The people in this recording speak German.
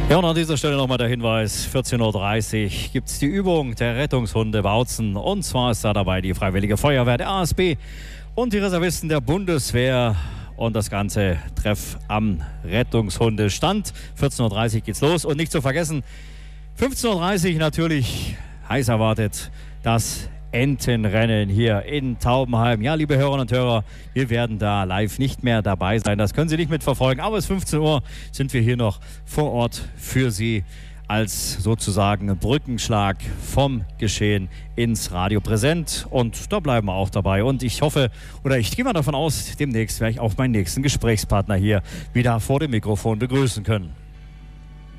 Ja, und an dieser Stelle nochmal der Hinweis, 14.30 Uhr gibt es die Übung der Rettungshunde Bautzen. Und zwar ist da dabei die Freiwillige Feuerwehr, der ASB und die Reservisten der Bundeswehr. Und das ganze Treff am Rettungshundestand. 14.30 Uhr geht's los. Und nicht zu vergessen, 15.30 Uhr natürlich heiß erwartet das Entenrennen hier in Taubenheim. Ja, liebe Hörerinnen und Hörer, wir werden da live nicht mehr dabei sein. Das können Sie nicht mitverfolgen. Aber bis 15 Uhr sind wir hier noch vor Ort für Sie als sozusagen Brückenschlag vom Geschehen ins Radio präsent. Und da bleiben wir auch dabei. Und ich hoffe, oder ich gehe mal davon aus, demnächst werde ich auch meinen nächsten Gesprächspartner hier wieder vor dem Mikrofon begrüßen können.